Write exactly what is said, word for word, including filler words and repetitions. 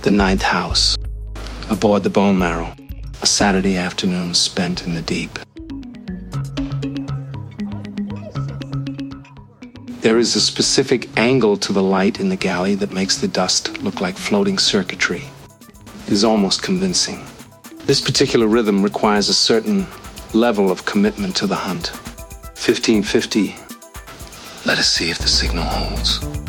The ninth house. Aboard the Bone Marrow. A Saturday afternoon spent in the deep. There is a specific angle to the light in the galley that makes the dust look like floating circuitry. It is almost convincing. This particular rhythm requires a certain level of commitment to the hunt. fifteen fifty. Let us see if the signal holds.